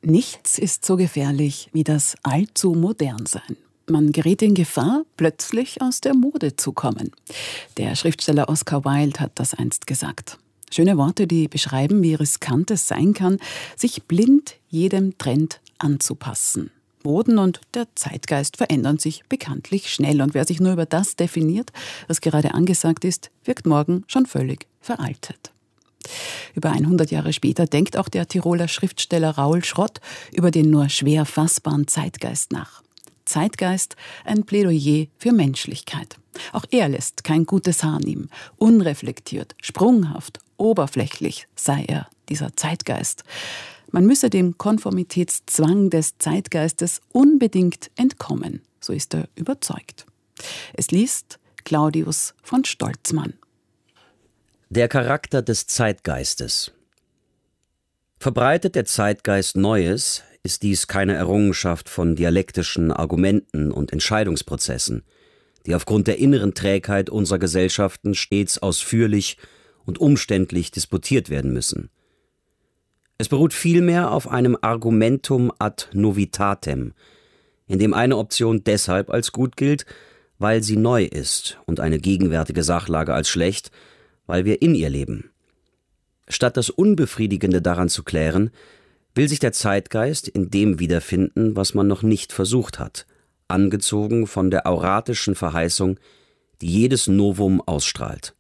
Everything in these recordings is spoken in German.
Nichts ist so gefährlich wie das allzu modern sein. Man gerät in Gefahr, plötzlich aus der Mode zu kommen. Der Schriftsteller Oscar Wilde hat das einst gesagt. Schöne Worte, die beschreiben, wie riskant es sein kann, sich blind jedem Trend anzupassen. Moden und der Zeitgeist verändern sich bekanntlich schnell. Und wer sich nur über das definiert, was gerade angesagt ist, wirkt morgen schon völlig veraltet. Über 100 Jahre später denkt auch der Tiroler Schriftsteller Raoul Schrott über den nur schwer fassbaren Zeitgeist nach. Zeitgeist, ein Plädoyer für Menschlichkeit. Auch er lässt kein gutes Haar nehmen. Unreflektiert, sprunghaft, oberflächlich sei er, dieser Zeitgeist. Man müsse dem Konformitätszwang des Zeitgeistes unbedingt entkommen, so ist er überzeugt. Es liest Claudius von Stolzmann. Der Charakter des Zeitgeistes. Verbreitet der Zeitgeist Neues, ist dies keine Errungenschaft von dialektischen Argumenten und Entscheidungsprozessen, die aufgrund der inneren Trägheit unserer Gesellschaften stets ausführlich und umständlich disputiert werden müssen. Es beruht vielmehr auf einem Argumentum ad novitatem, in dem eine Option deshalb als gut gilt, weil sie neu ist und eine gegenwärtige Sachlage als schlecht, weil wir in ihr leben. Statt das Unbefriedigende daran zu klären, will sich der Zeitgeist in dem wiederfinden, was man noch nicht versucht hat, angezogen von der auratischen Verheißung, die jedes Novum ausstrahlt.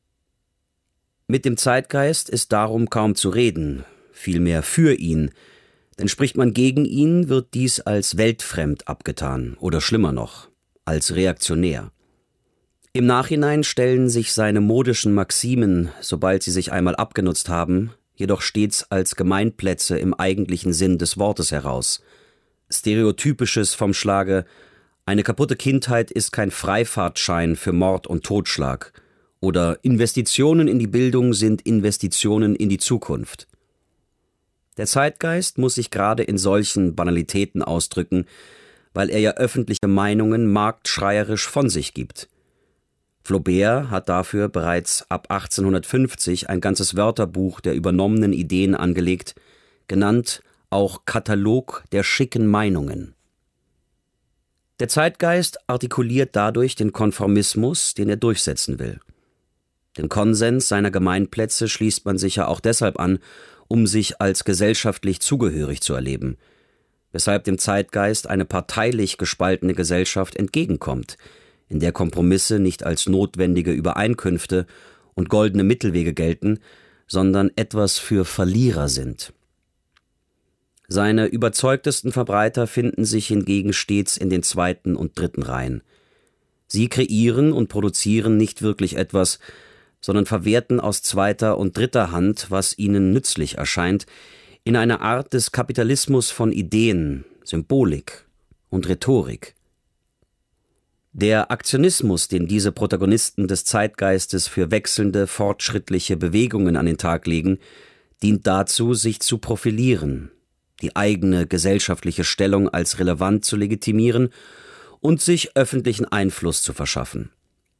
Mit dem Zeitgeist ist darum kaum zu reden, vielmehr für ihn, denn spricht man gegen ihn, wird dies als weltfremd abgetan oder schlimmer noch, als reaktionär. Im Nachhinein stellen sich seine modischen Maximen, sobald sie sich einmal abgenutzt haben, jedoch stets als Gemeinplätze im eigentlichen Sinn des Wortes heraus. Stereotypisches vom Schlage: Eine kaputte Kindheit ist kein Freifahrtschein für Mord und Totschlag oder Investitionen in die Bildung sind Investitionen in die Zukunft. Der Zeitgeist muss sich gerade in solchen Banalitäten ausdrücken, weil er ja öffentliche Meinungen marktschreierisch von sich gibt. Flaubert hat dafür bereits ab 1850 ein ganzes Wörterbuch der übernommenen Ideen angelegt, genannt auch Katalog der schicken Meinungen. Der Zeitgeist artikuliert dadurch den Konformismus, den er durchsetzen will. Den Konsens seiner Gemeinplätze schließt man sich ja auch deshalb an, um sich als gesellschaftlich zugehörig zu erleben, weshalb dem Zeitgeist eine parteilich gespaltene Gesellschaft entgegenkommt, in der Kompromisse nicht als notwendige Übereinkünfte und goldene Mittelwege gelten, sondern etwas für Verlierer sind. Seine überzeugtesten Verbreiter finden sich hingegen stets in den zweiten und dritten Reihen. Sie kreieren und produzieren nicht wirklich etwas, sondern verwerten aus zweiter und dritter Hand, was ihnen nützlich erscheint, in einer Art des Kapitalismus von Ideen, Symbolik und Rhetorik. Der Aktionismus, den diese Protagonisten des Zeitgeistes für wechselnde, fortschrittliche Bewegungen an den Tag legen, dient dazu, sich zu profilieren, die eigene gesellschaftliche Stellung als relevant zu legitimieren und sich öffentlichen Einfluss zu verschaffen.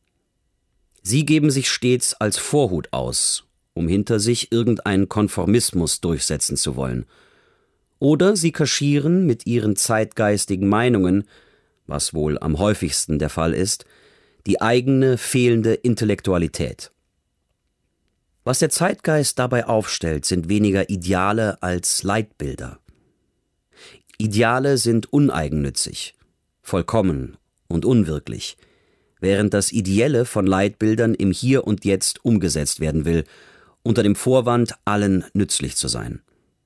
Sie geben sich stets als Vorhut aus, um hinter sich irgendeinen Konformismus durchsetzen zu wollen. Oder sie kaschieren mit ihren zeitgeistigen Meinungen, was wohl am häufigsten der Fall ist, die eigene fehlende Intellektualität. Was der Zeitgeist dabei aufstellt, sind weniger Ideale als Leitbilder. Ideale sind uneigennützig, vollkommen und unwirklich, während das Ideelle von Leitbildern im Hier und Jetzt umgesetzt werden will, unter dem Vorwand, allen nützlich zu sein.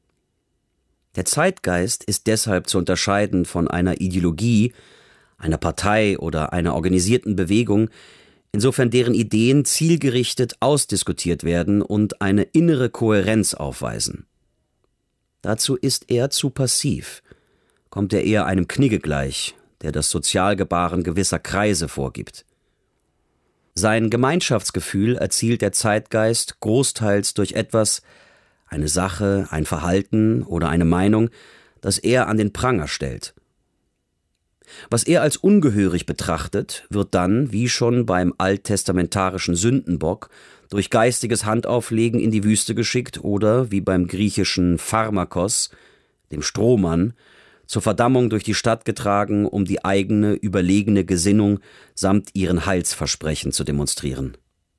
Der Zeitgeist ist deshalb zu unterscheiden von einer Ideologie, einer Partei oder einer organisierten Bewegung, insofern deren Ideen zielgerichtet ausdiskutiert werden und eine innere Kohärenz aufweisen. Dazu ist er zu passiv, kommt er eher einem Knigge gleich, der das Sozialgebaren gewisser Kreise vorgibt. Sein Gemeinschaftsgefühl erzielt der Zeitgeist großteils durch etwas, eine Sache, ein Verhalten oder eine Meinung, das er an den Pranger stellt. Was er als ungehörig betrachtet, wird dann, wie schon beim alttestamentarischen Sündenbock, durch geistiges Handauflegen in die Wüste geschickt oder, wie beim griechischen Pharmakos, dem Strohmann, zur Verdammung durch die Stadt getragen, um die eigene, überlegene Gesinnung samt ihren Heilsversprechen zu demonstrieren.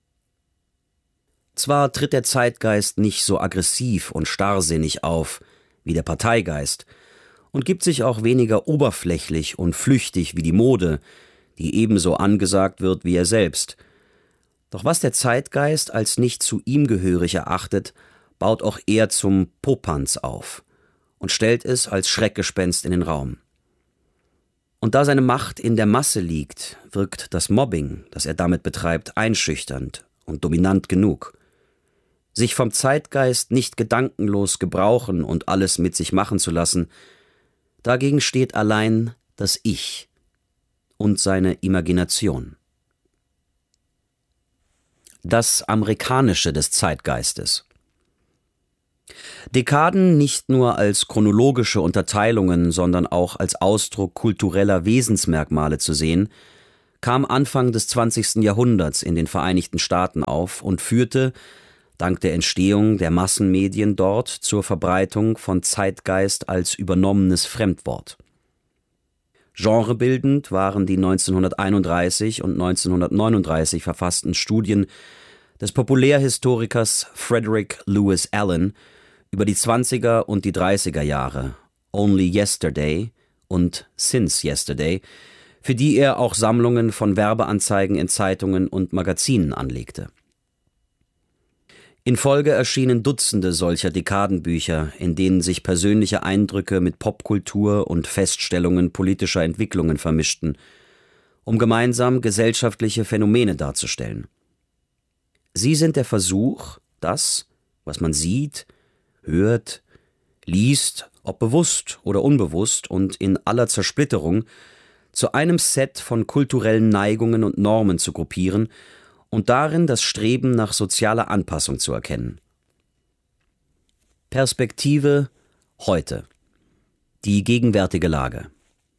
Zwar tritt der Zeitgeist nicht so aggressiv und starrsinnig auf wie der Parteigeist und gibt sich auch weniger oberflächlich und flüchtig wie die Mode, die ebenso angesagt wird wie er selbst. Doch was der Zeitgeist als nicht zu ihm gehörig erachtet, baut auch er zum Popanz auf und stellt es als Schreckgespenst in den Raum. Und da seine Macht in der Masse liegt, wirkt das Mobbing, das er damit betreibt, einschüchternd und dominant genug. Sich vom Zeitgeist nicht gedankenlos gebrauchen und alles mit sich machen zu lassen, dagegen steht allein das Ich und seine Imagination. Das Amerikanische des Zeitgeistes. Dekaden nicht nur als chronologische Unterteilungen, sondern auch als Ausdruck kultureller Wesensmerkmale zu sehen, kam Anfang des 20. Jahrhunderts in den Vereinigten Staaten auf und führte, dank der Entstehung der Massenmedien dort, zur Verbreitung von Zeitgeist als übernommenes Fremdwort. Genrebildend waren die 1931 und 1939 verfassten Studien des Populärhistorikers Frederick Lewis Allen über die 20er und die 30er Jahre, Only Yesterday und Since Yesterday, für die er auch Sammlungen von Werbeanzeigen in Zeitungen und Magazinen anlegte. In Folge erschienen Dutzende solcher Dekadenbücher, in denen sich persönliche Eindrücke mit Popkultur und Feststellungen politischer Entwicklungen vermischten, um gemeinsam gesellschaftliche Phänomene darzustellen. Sie sind der Versuch, das, was man sieht, hört, liest, ob bewusst oder unbewusst und in aller Zersplitterung, zu einem Set von kulturellen Neigungen und Normen zu gruppieren und darin das Streben nach sozialer Anpassung zu erkennen. Perspektive heute. Die gegenwärtige Lage.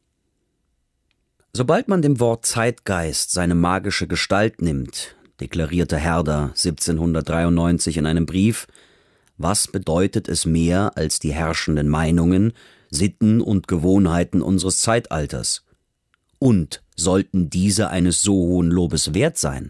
Sobald man dem Wort Zeitgeist seine magische Gestalt nimmt, deklarierte Herder 1793 in einem Brief, was bedeutet es mehr als die herrschenden Meinungen, Sitten und Gewohnheiten unseres Zeitalters? Und sollten diese eines so hohen Lobes wert sein?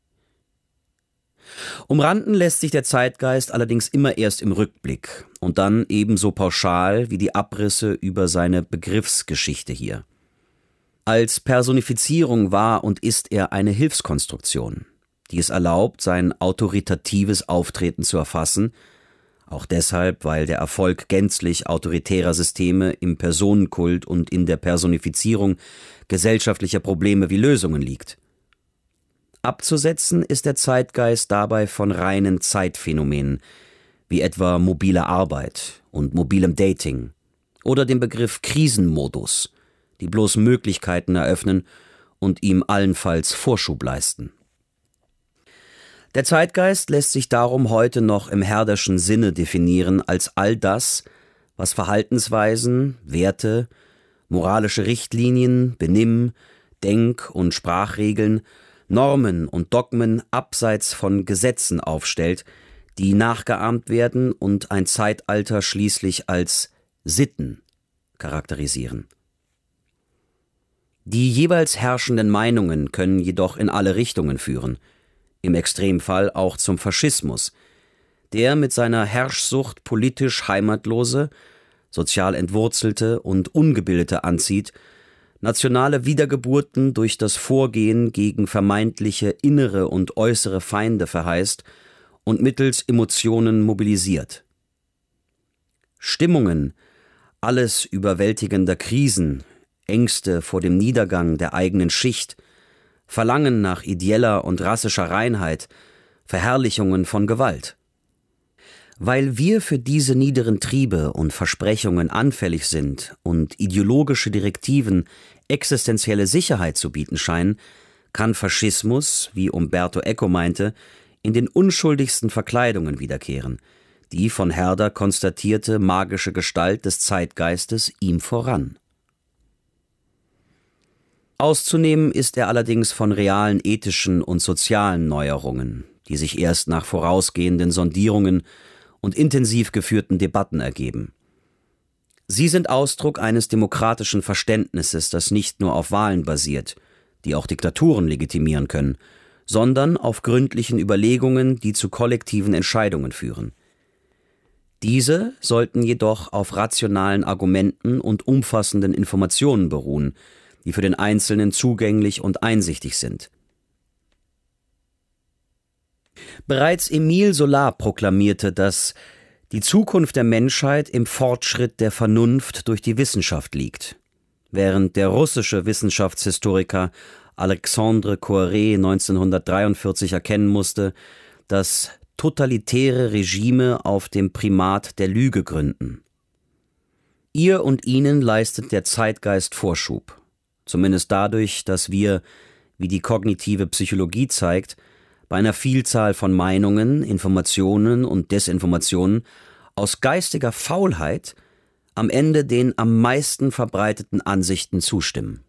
Umranden lässt sich der Zeitgeist allerdings immer erst im Rückblick und dann ebenso pauschal wie die Abrisse über seine Begriffsgeschichte hier. Als Personifizierung war und ist er eine Hilfskonstruktion, die es erlaubt, sein autoritatives Auftreten zu erfassen, auch deshalb, weil der Erfolg gänzlich autoritärer Systeme im Personenkult und in der Personifizierung gesellschaftlicher Probleme wie Lösungen liegt. Abzusetzen ist der Zeitgeist dabei von reinen Zeitphänomenen, wie etwa mobiler Arbeit und mobilem Dating oder dem Begriff Krisenmodus, die bloß Möglichkeiten eröffnen und ihm allenfalls Vorschub leisten. Der Zeitgeist lässt sich darum heute noch im Herderschen Sinne definieren als all das, was Verhaltensweisen, Werte, moralische Richtlinien, Benimm-, Denk- und Sprachregeln, Normen und Dogmen abseits von Gesetzen aufstellt, die nachgeahmt werden und ein Zeitalter schließlich als Sitten charakterisieren. Die jeweils herrschenden Meinungen können jedoch in alle Richtungen führen, im Extremfall auch zum Faschismus, der mit seiner Herrschsucht politisch Heimatlose, sozial Entwurzelte und Ungebildete anzieht, nationale Wiedergeburten durch das Vorgehen gegen vermeintliche innere und äußere Feinde verheißt und mittels Emotionen mobilisiert. Stimmungen alles überwältigender Krisen, Ängste vor dem Niedergang der eigenen Schicht, Verlangen nach ideeller und rassischer Reinheit, Verherrlichungen von Gewalt. Weil wir für diese niederen Triebe und Versprechungen anfällig sind und ideologische Direktiven existenzielle Sicherheit zu bieten scheinen, kann Faschismus, wie Umberto Eco meinte, in den unschuldigsten Verkleidungen wiederkehren, die von Herder konstatierte magische Gestalt des Zeitgeistes ihm voran. Auszunehmen ist er allerdings von realen ethischen und sozialen Neuerungen, die sich erst nach vorausgehenden Sondierungen und intensiv geführten Debatten ergeben. Sie sind Ausdruck eines demokratischen Verständnisses, das nicht nur auf Wahlen basiert, die auch Diktaturen legitimieren können, sondern auf gründlichen Überlegungen, die zu kollektiven Entscheidungen führen. Diese sollten jedoch auf rationalen Argumenten und umfassenden Informationen beruhen, die für den Einzelnen zugänglich und einsichtig sind. Bereits Émile Zola proklamierte, dass die Zukunft der Menschheit im Fortschritt der Vernunft durch die Wissenschaft liegt, während der russische Wissenschaftshistoriker Alexandre Koyré 1943 erkennen musste, dass totalitäre Regime auf dem Primat der Lüge gründen. Ihr und ihnen leistet der Zeitgeist Vorschub, zumindest dadurch, dass wir, wie die kognitive Psychologie zeigt, bei einer Vielzahl von Meinungen, Informationen und Desinformationen aus geistiger Faulheit am Ende den am meisten verbreiteten Ansichten zustimmen.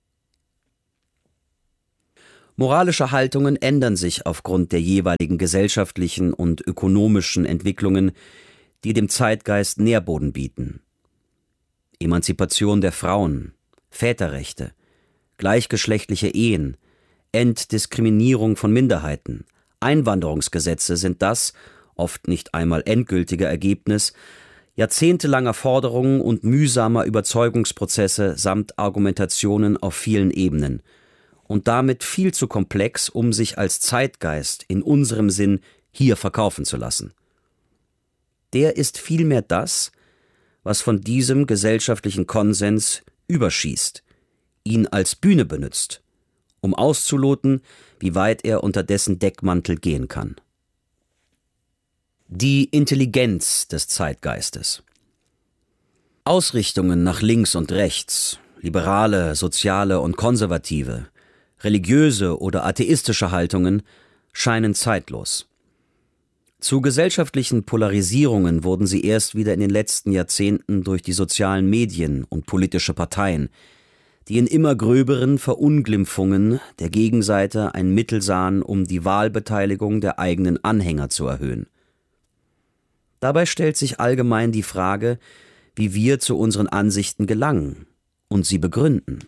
Moralische Haltungen ändern sich aufgrund der jeweiligen gesellschaftlichen und ökonomischen Entwicklungen, die dem Zeitgeist Nährboden bieten. Emanzipation der Frauen, Väterrechte, gleichgeschlechtliche Ehen, Entdiskriminierung von Minderheiten, Einwanderungsgesetze sind das, oft nicht einmal endgültige Ergebnis, jahrzehntelanger Forderungen und mühsamer Überzeugungsprozesse samt Argumentationen auf vielen Ebenen und damit viel zu komplex, um sich als Zeitgeist in unserem Sinn hier verkaufen zu lassen. Der ist vielmehr das, was von diesem gesellschaftlichen Konsens überschießt, ihn als Bühne benutzt, um auszuloten, wie weit er unter dessen Deckmantel gehen kann. Die Intelligenz des Zeitgeistes. Ausrichtungen nach links und rechts, liberale, soziale und konservative, religiöse oder atheistische Haltungen scheinen zeitlos. Zu gesellschaftlichen Polarisierungen wurden sie erst wieder in den letzten Jahrzehnten durch die sozialen Medien und politische Parteien, die in immer gröberen Verunglimpfungen der Gegenseite ein Mittel sahen, um die Wahlbeteiligung der eigenen Anhänger zu erhöhen. Dabei stellt sich allgemein die Frage, wie wir zu unseren Ansichten gelangen und sie begründen.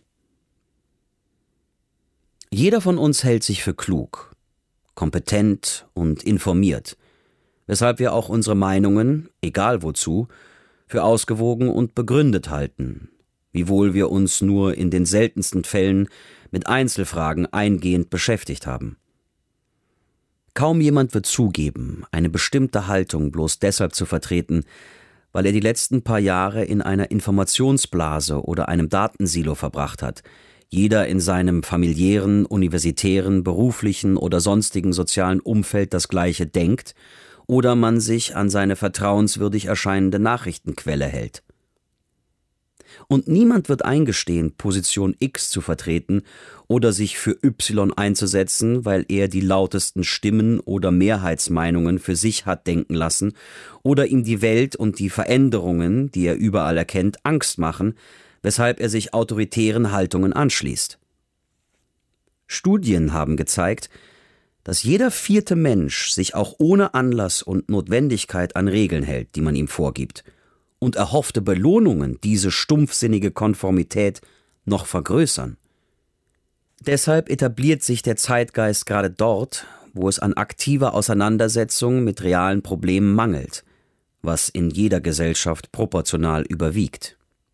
Jeder von uns hält sich für klug, kompetent und informiert, weshalb wir auch unsere Meinungen, egal wozu, für ausgewogen und begründet halten, wiewohl wir uns nur in den seltensten Fällen mit Einzelfragen eingehend beschäftigt haben. Kaum jemand wird zugeben, eine bestimmte Haltung bloß deshalb zu vertreten, weil er die letzten paar Jahre in einer Informationsblase oder einem Datensilo verbracht hat, jeder in seinem familiären, universitären, beruflichen oder sonstigen sozialen Umfeld das Gleiche denkt oder man sich an seine vertrauenswürdig erscheinende Nachrichtenquelle hält. Und niemand wird eingestehen, Position X zu vertreten oder sich für Y einzusetzen, weil er die lautesten Stimmen oder Mehrheitsmeinungen für sich hat denken lassen oder ihm die Welt und die Veränderungen, die er überall erkennt, Angst machen, weshalb er sich autoritären Haltungen anschließt. Studien haben gezeigt, dass jeder 4. Mensch sich auch ohne Anlass und Notwendigkeit an Regeln hält, die man ihm vorgibt, und erhoffte Belohnungen diese stumpfsinnige Konformität noch vergrößern. Deshalb etabliert sich der Zeitgeist gerade dort, wo es an aktiver Auseinandersetzung mit realen Problemen mangelt, was in jeder Gesellschaft proportional überwiegt.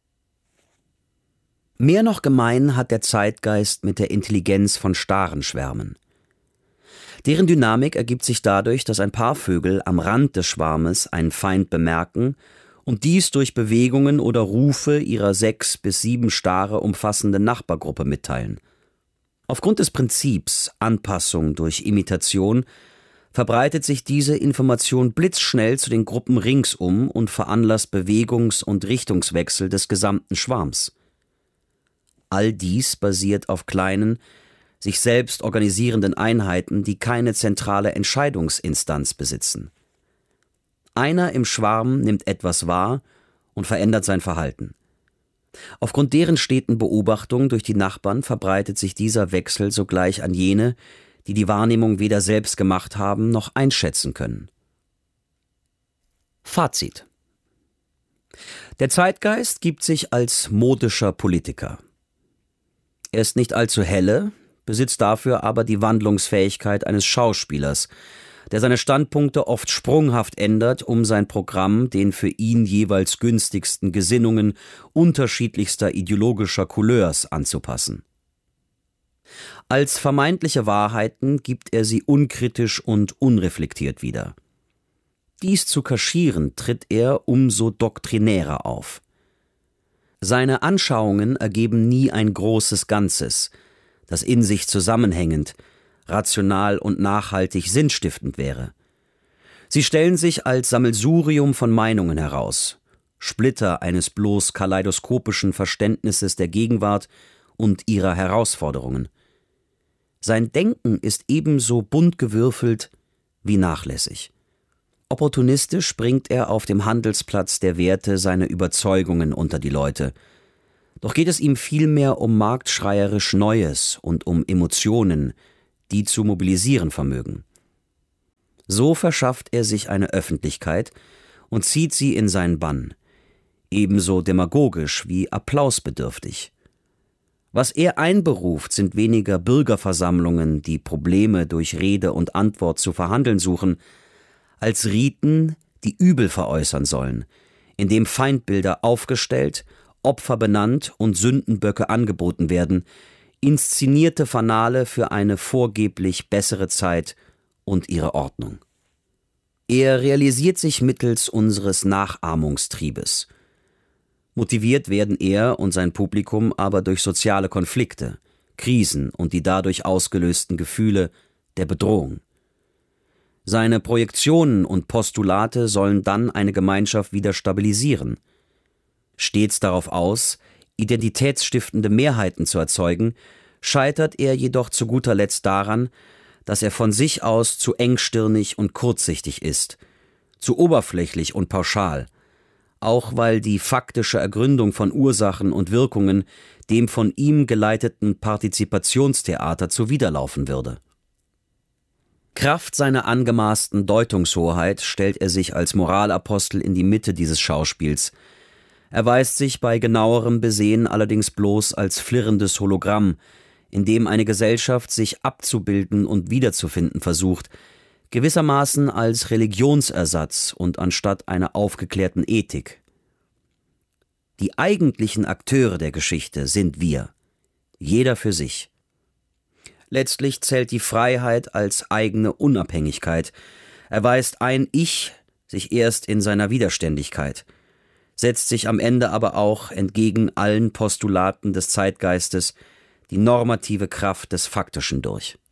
Mehr noch gemein hat der Zeitgeist mit der Intelligenz von starren Schwärmen. Deren Dynamik ergibt sich dadurch, dass ein paar Vögel am Rand des Schwarmes einen Feind bemerken und dies durch Bewegungen oder Rufe ihrer 6 bis 7 Stare umfassenden Nachbargruppe mitteilen. Aufgrund des Prinzips Anpassung durch Imitation verbreitet sich diese Information blitzschnell zu den Gruppen ringsum und veranlasst Bewegungs- und Richtungswechsel des gesamten Schwarms. All dies basiert auf kleinen, sich selbst organisierenden Einheiten, die keine zentrale Entscheidungsinstanz besitzen. Einer im Schwarm nimmt etwas wahr und verändert sein Verhalten. Aufgrund deren steten Beobachtung durch die Nachbarn verbreitet sich dieser Wechsel sogleich an jene, die die Wahrnehmung weder selbst gemacht haben noch einschätzen können. Fazit: Der Zeitgeist gibt sich als modischer Politiker. Er ist nicht allzu helle, besitzt dafür aber die Wandlungsfähigkeit eines Schauspielers, der seine Standpunkte oft sprunghaft ändert, um sein Programm den für ihn jeweils günstigsten Gesinnungen unterschiedlichster ideologischer Couleurs anzupassen. Als vermeintliche Wahrheiten gibt er sie unkritisch und unreflektiert wieder. Dies zu kaschieren tritt er umso doktrinärer auf. Seine Anschauungen ergeben nie ein großes Ganzes, das in sich zusammenhängend, rational und nachhaltig sinnstiftend wäre. Sie stellen sich als Sammelsurium von Meinungen heraus, Splitter eines bloß kaleidoskopischen Verständnisses der Gegenwart und ihrer Herausforderungen. Sein Denken ist ebenso bunt gewürfelt wie nachlässig. Opportunistisch bringt er auf dem Handelsplatz der Werte seine Überzeugungen unter die Leute. Doch geht es ihm vielmehr um marktschreierisch Neues und um Emotionen, die zu mobilisieren vermögen. So verschafft er sich eine Öffentlichkeit und zieht sie in seinen Bann, ebenso demagogisch wie applausbedürftig. Was er einberuft, sind weniger Bürgerversammlungen, die Probleme durch Rede und Antwort zu verhandeln suchen, als Riten, die Übel veräußern sollen, indem Feindbilder aufgestellt, Opfer benannt und Sündenböcke angeboten werden, inszenierte Fanale für eine vorgeblich bessere Zeit und ihre Ordnung. Er realisiert sich mittels unseres Nachahmungstriebes. Motiviert werden er und sein Publikum aber durch soziale Konflikte, Krisen und die dadurch ausgelösten Gefühle der Bedrohung. Seine Projektionen und Postulate sollen dann eine Gemeinschaft wieder stabilisieren. Stets darauf aus, identitätsstiftende Mehrheiten zu erzeugen, scheitert er jedoch zu guter Letzt daran, dass er von sich aus zu engstirnig und kurzsichtig ist, zu oberflächlich und pauschal, auch weil die faktische Ergründung von Ursachen und Wirkungen dem von ihm geleiteten Partizipationstheater zuwiderlaufen würde. Kraft seiner angemaßten Deutungshoheit stellt er sich als Moralapostel in die Mitte dieses Schauspiels, erweist sich bei genauerem Besehen allerdings bloß als flirrendes Hologramm, in dem eine Gesellschaft sich abzubilden und wiederzufinden versucht, gewissermaßen als Religionsersatz und anstatt einer aufgeklärten Ethik. Die eigentlichen Akteure der Geschichte sind wir, jeder für sich. Letztlich zählt die Freiheit als eigene Unabhängigkeit, erweist ein Ich sich erst in seiner Widerständigkeit, setzt sich am Ende aber auch entgegen allen Postulaten des Zeitgeistes die normative Kraft des Faktischen durch.